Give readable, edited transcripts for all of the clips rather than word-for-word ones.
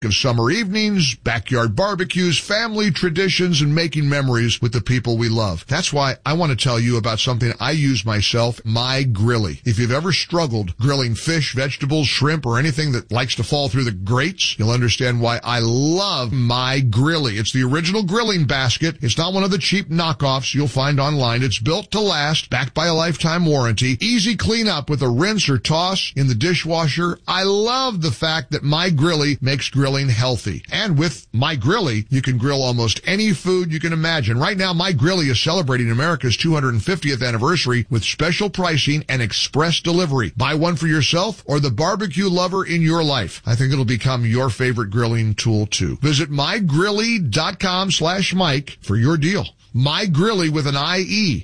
of summer evenings, backyard barbecues, family traditions, and making memories with the people we love. That's why I want to tell you about something I use myself, My Grilly. If you've ever struggled grilling fish, vegetables, shrimp, or anything that likes to fall through the grates, you'll understand why I love My Grilly. It's the original grilling basket. It's not one of the cheap knockoffs you'll find online. It's built to last, backed by a lifetime warranty, easy cleanup with a rinse or toss in the dishwasher. I love the fact that My Grilly makes grilling healthy. And with My Grilly, you can grill almost any food you can imagine. Right now, My Grilly is celebrating America's 250th anniversary with special pricing and express delivery. Buy one for yourself or the barbecue lover in your life. I think it'll become your favorite grilling tool too. Visit mygrilly.com/Mike for your deal. My Grilly with an IE.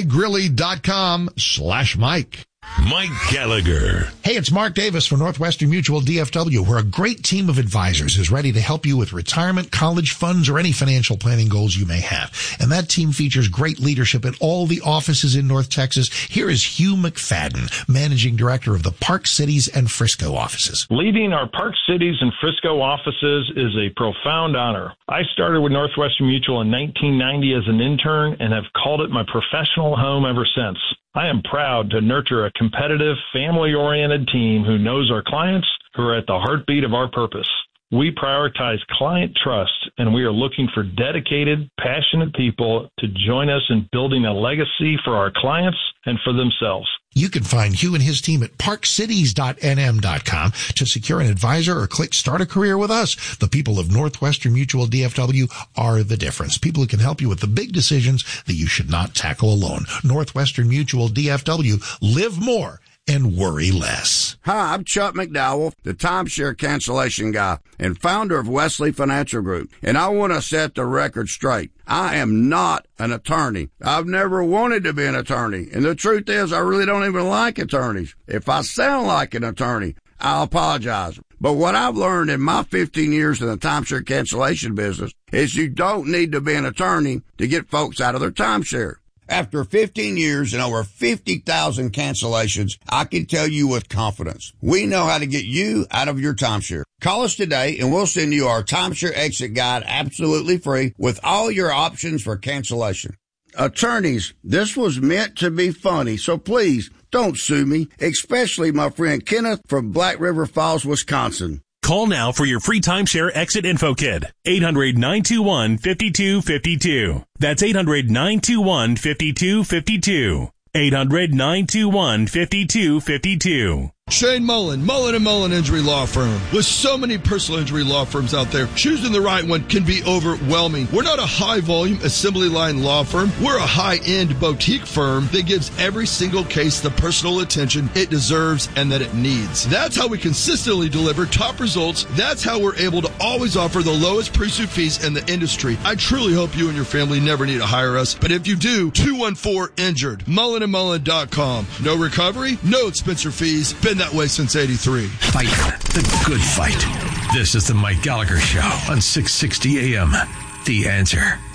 mygrilly.com/Mike. Mike Gallagher. Hey, it's Mark Davis from Northwestern Mutual DFW. We're a great team of advisors who's ready to help you with retirement, college funds, or any financial planning goals you may have. And that team features great leadership at all the offices in North Texas. Here is Hugh McFadden, Managing Director of the Park Cities and Frisco offices. Leading our Park Cities and Frisco offices is a profound honor. I started with Northwestern Mutual in 1990 as an intern and have called it my professional home ever since. I am proud to nurture a competitive, family-oriented team who knows our clients, who are at the heartbeat of our purpose. We prioritize client trust, and we are looking for dedicated, passionate people to join us in building a legacy for our clients and for themselves. You can find Hugh and his team at parkcities.nm.com to secure an advisor or click Start a Career with Us. The people of Northwestern Mutual DFW are the difference. People who can help you with the big decisions that you should not tackle alone. Northwestern Mutual DFW. Live more and worry less. Hi, I'm Chuck McDowell, the timeshare cancellation guy and founder of Wesley Financial Group. And I want to set the record straight. I am not an attorney. I've never wanted to be an attorney. And the truth is, I really don't even like attorneys. If I sound like an attorney, I'll apologize. But what I've learned in my 15 years in the timeshare cancellation business is you don't need to be an attorney to get folks out of their timeshare. After 15 years and over 50,000 cancellations, I can tell you with confidence, we know how to get you out of your timeshare. Call us today and we'll send you our timeshare exit guide absolutely free with all your options for cancellation. Attorneys, this was meant to be funny, so please don't sue me, especially my friend Kenneth from Black River Falls, Wisconsin. Call now for your free timeshare exit info kit. 800-921-5252. That's 800-921-5252. 800-921-5252. Shane Mullen, Mullen & Mullen Injury Law Firm. With so many personal injury law firms out there, choosing the right one can be overwhelming. We're not a high-volume assembly line law firm. We're a high-end boutique firm that gives every single case the personal attention it deserves and that it needs. That's how we consistently deliver top results. That's how we're able to always offer the lowest pre-suit fees in the industry. I truly hope you and your family never need to hire us, but if you do, 214-INJURED. MullenandMullen.com. No recovery, no expense or fees. Been that way since 83. Fight the good fight. This is the Mike Gallagher Show on 660 AM. The Answer.